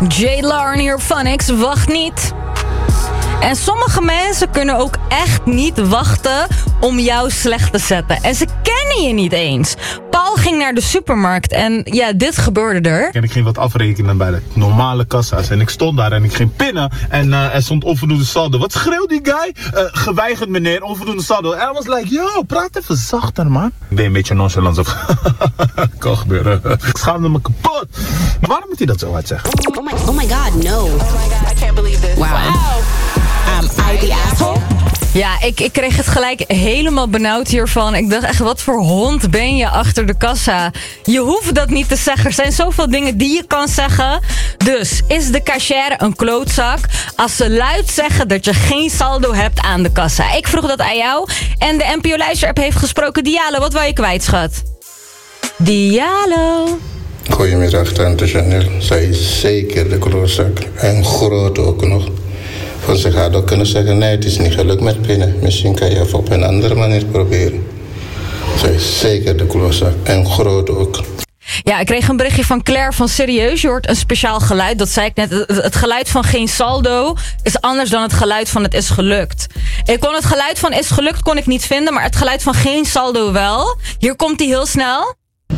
Jay Larn hier op Phonics, wacht niet. En sommige mensen kunnen ook echt niet wachten om jou slecht te zetten. En ze kennen je niet eens. Paul ging naar de supermarkt en ja, dit gebeurde er. En ik ging wat afrekenen bij de normale kassa's. En ik stond daar en ik ging pinnen. En er stond onvoldoende saldo. Wat schreeuwt die guy? Geweigerd meneer, onvoldoende saldo. En hij was like, yo, praat even zachter man. Ik ben een beetje nonchalant. Kan gebeuren. Ik schaamde me kapot. Maar waarom moet hij dat zo hard zeggen? Oh my god, no. Oh my god, I can't believe this. Wow. I the asshole? Ja, ik kreeg het gelijk helemaal benauwd hiervan. Ik dacht echt, wat voor hond ben je achter de kassa? Je hoeft dat niet te zeggen. Er zijn zoveel dingen die je kan zeggen. Dus, is de cashier een klootzak als ze luid zeggen dat je geen saldo hebt aan de kassa? Ik vroeg dat aan jou. En de NPO Luisterapp heeft gesproken. Diallo, wat wou je kwijt, schat? Diallo. Goedemiddag, tante Chanel. Zij is zeker de klootzak. En groot ook nog. Want ze gaat ook kunnen zeggen, nee, het is niet gelukt met pinnen. Misschien kan je even op een andere manier proberen. Zij is zeker de klootzak. En groot ook. Ja, ik kreeg een berichtje van Claire van serieus. Je hoort een speciaal geluid, dat zei ik net. Het geluid van geen saldo is anders dan het geluid van het is gelukt. Ik kon het geluid van is gelukt kon ik niet vinden, maar het geluid van geen saldo wel. Hier komt hij heel snel.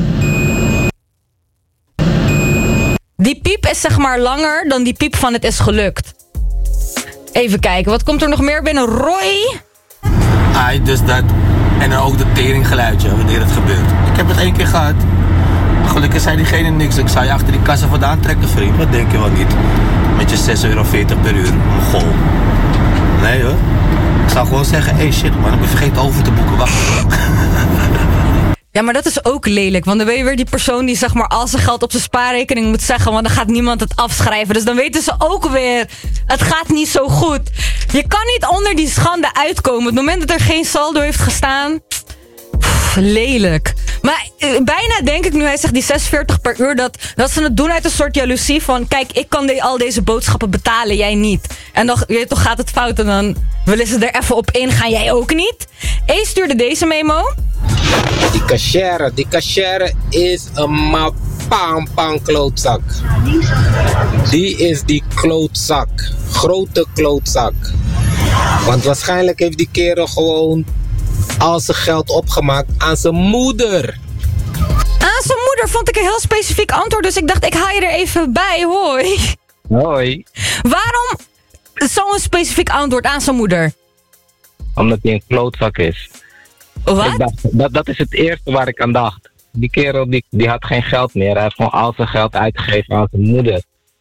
Die piep is zeg maar langer dan die piep van het is gelukt. Even kijken, wat komt er nog meer binnen? Roy? Dus dat. En dan ook dat teringgeluidje, wanneer het gebeurt. Ik heb het 1 keer gehad. Gelukkig zei diegene niks. Ik zou je achter die kassa vandaan trekken, vriend. Dat denk je wel niet. Met je €6,40 per uur. Mongool. Nee hoor. Ik zou gewoon zeggen, hey shit man, ik ben vergeten over te boeken. Wacht. Ja, maar dat is ook lelijk. Want dan ben je weer die persoon die zeg maar al zijn geld op zijn spaarrekening moet zeggen. Want dan gaat niemand het afschrijven. Dus dan weten ze ook weer, het gaat niet zo goed. Je kan niet onder die schande uitkomen. Het moment dat er geen saldo heeft gestaan. Lelijk. Maar bijna denk ik nu, hij zegt die €6,40 per uur, dat ze het doen uit een soort jaloezie van, kijk, ik kan al deze boodschappen betalen, jij niet. En dan toch gaat het fout en dan willen ze er even op ingaan, jij ook niet. Ees stuurde deze memo. Die cashier is een mapam klootzak. Die is die klootzak. Grote klootzak. Want waarschijnlijk heeft die kerel gewoon al zijn geld opgemaakt aan zijn moeder. Aan zijn moeder vond ik een heel specifiek antwoord, dus ik dacht ik haal je er even bij. Hoi. Hoi. Waarom zo'n specifiek antwoord aan zijn moeder? Omdat hij een klootzak is. Wat? Ik dacht, dat is het eerste waar ik aan dacht. Die kerel die had geen geld meer. Hij heeft gewoon al zijn geld uitgegeven aan zijn moeder.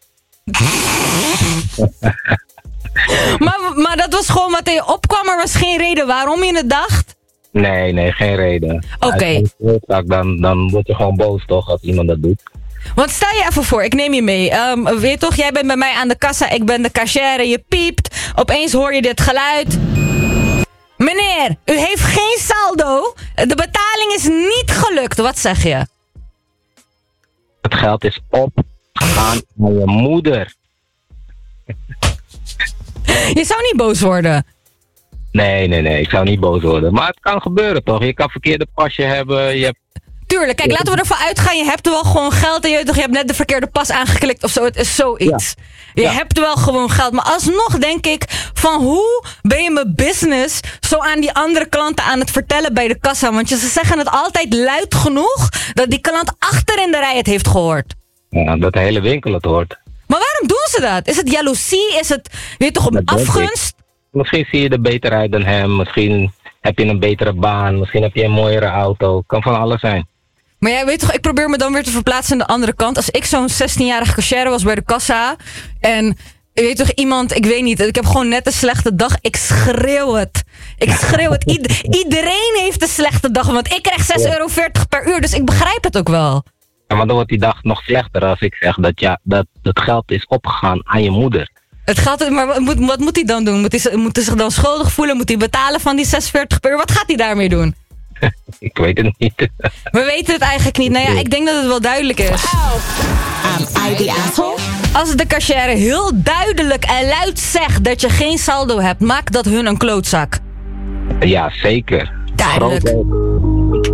maar dat was gewoon wat hij opkwam, maar was geen reden waarom je het dacht? Nee, geen reden. Oké. Dan word je gewoon boos toch als iemand dat doet. Want stel je even voor, ik neem je mee. Weet je toch, jij bent bij mij aan de kassa, ik ben de cashier, je piept. Opeens hoor je dit geluid. Meneer, u heeft geen saldo. De betaling is niet gelukt. Wat zeg je? Het geld is opgegaan aan je moeder. Je zou niet boos worden. Nee, ik zou niet boos worden. Maar het kan gebeuren toch? Je kan verkeerde pasje hebben. Tuurlijk, kijk, laten we ervan uitgaan. Je hebt wel gewoon geld en je hebt net de verkeerde pas aangeklikt of zo. Het is zoiets. Ja. Je hebt wel gewoon geld. Maar alsnog denk ik van hoe ben je mijn business zo aan die andere klanten aan het vertellen bij de kassa? Want ze zeggen het altijd luid genoeg dat die klant achter in de rij het heeft gehoord. Ja, dat de hele winkel het hoort. Maar waarom doen ze dat? Is het jaloezie? Is het, weet je toch, om afgunst? Misschien zie je er beter uit dan hem. Misschien heb je een betere baan. Misschien heb je een mooiere auto. Kan van alles zijn. Maar jij weet toch, ik probeer me dan weer te verplaatsen aan de andere kant. Als ik zo'n 16-jarige cashier was bij de kassa en weet toch iemand, ik weet niet, ik heb gewoon net een slechte dag. Ik schreeuw het. Iedereen heeft een slechte dag, want ik krijg €6,40 per uur, dus ik begrijp het ook wel. Ja, maar dan wordt die dag nog slechter als ik zeg dat het geld is opgegaan aan je moeder. Het gaat, maar wat moet hij dan doen? Moet hij zich dan schuldig voelen? Moet hij betalen van die €6,40 per uur? Wat gaat hij daarmee doen? Ik weet het niet. We weten het eigenlijk niet. Nou ja, ik denk dat het wel duidelijk is. I the asshole? Als de cashier heel duidelijk en luid zegt dat je geen saldo hebt, maakt dat hun een klootzak. Ja, zeker. Duidelijk.